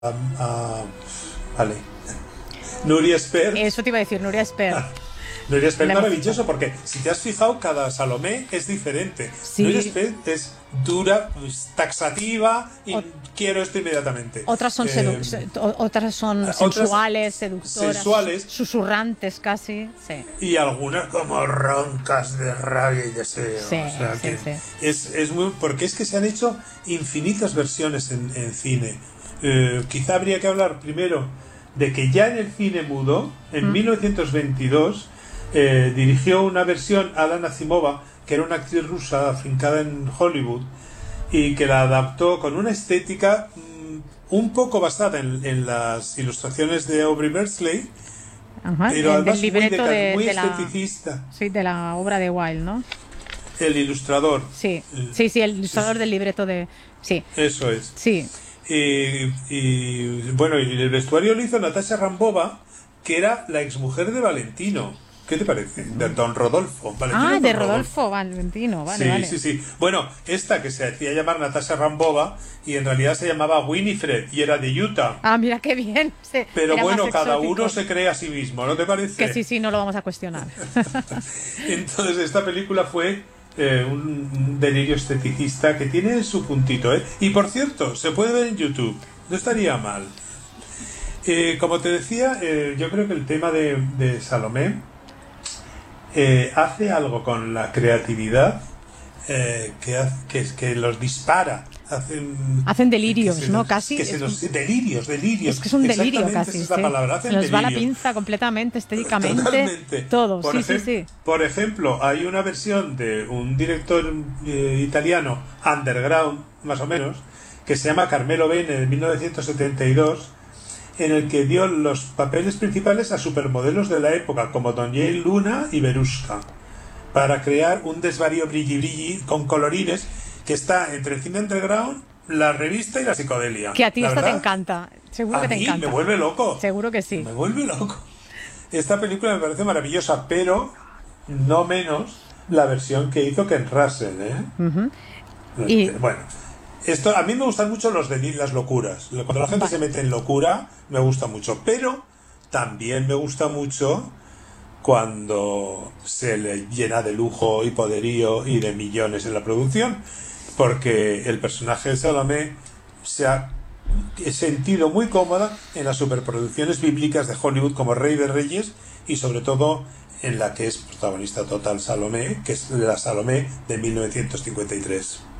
vale. Nuria Espert. Eso te iba a decir, Nuria Espert. Nuria Espert maravilloso, porque si te has fijado, cada Salomé es diferente. Sí. Nuria Espert es dura, pues, taxativa y quiero esto inmediatamente. Otras son sensuales, seductoras, sensuales, susurrantes casi, sí. Y algunas como roncas de rabia y deseo. Sí, o sea, sí, que sí. Es muy, porque es que se han hecho infinitas versiones en cine. Quizá habría que hablar primero de que ya en el cine mudo, en 1922, dirigió una versión Alan Azimova, que era una actriz rusa afincada en Hollywood, y que la adaptó con una estética un poco basada en las ilustraciones de Aubrey Beardsley, pero además del libreto muy de esteticista. Sí, de la obra de Wilde, ¿no? El ilustrador. Sí, el ilustrador del libreto de... Sí. Eso es. Sí. Y bueno, y el vestuario lo hizo Natasha Rambova, que era la exmujer de Valentino. ¿Qué te parece? De Don Rodolfo. Valentino de Rodolfo Valentino, vale, sí, vale. Sí. Bueno, esta que se hacía llamar Natasha Rambova y en realidad se llamaba Winifred y era de Utah. Ah, mira qué bien. Sí, pero bueno, cada uno se cree a sí mismo, ¿no te parece? Que sí, no lo vamos a cuestionar. Entonces, esta película fue un delirio esteticista que tiene su puntito, ¿eh? Y por cierto, se puede ver en YouTube, no estaría mal. Como te decía, yo creo que el tema de Salomé hace algo con la creatividad que los dispara. Hacen delirios, ¿no? Casi. Delirios. Es que es un delirio casi. Esa es la palabra. Se nos va la pinza completamente, estéticamente. Totalmente. Todo, sí. Por ejemplo, hay una versión de un director italiano, underground, más o menos, que se llama Carmelo Bene, de 1972, en el que dio los papeles principales a supermodelos de la época, como Don Jane Luna y Verushka, para crear un desvarío brilli con colorines que está entre el cine underground, la revista y la psicodelia. Que a ti esta te encanta. Seguro que te encanta. A mí me vuelve loco. Seguro que sí. Me vuelve loco. Esta película me parece maravillosa, pero no menos la versión que hizo Ken Russell, ¿eh? Bueno, esto, a mí me gustan mucho las locuras. Cuando la gente se mete en locura, me gusta mucho. Pero también me gusta mucho cuando se le llena de lujo y poderío y de millones en la producción. Porque el personaje de Salomé se ha sentido muy cómoda en las superproducciones bíblicas de Hollywood como Rey de Reyes y sobre todo en la que es protagonista total Salomé, que es la Salomé de 1953.